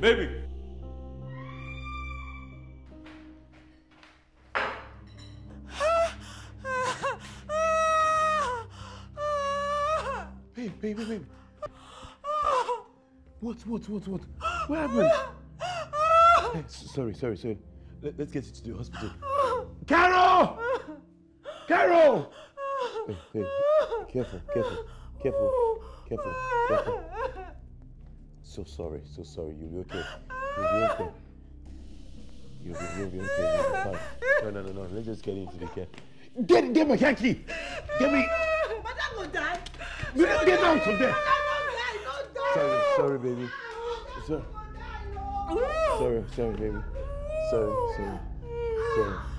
Baby! Baby. What? What happened? Hey, sorry. Let's get you to the hospital. Carol! Hey, careful. So sorry. You'll be okay. You'll be okay. You'll be fine. No. Let's just get into the care. Get my car key! Get me! Madam will die! Get out from there! Don't die! Sorry, baby. Sorry, baby. Sorry.